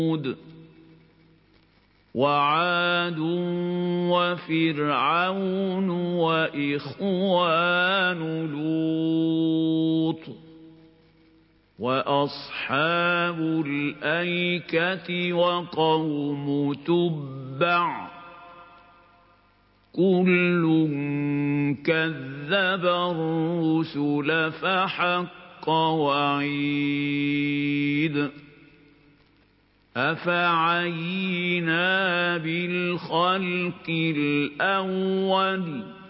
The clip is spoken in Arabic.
وعاد وفرعون وإخوان لوط وأصحاب الأيكة وقوم تبع كل كذب الرسل فحق وعيد أفعينا بالخلق الأول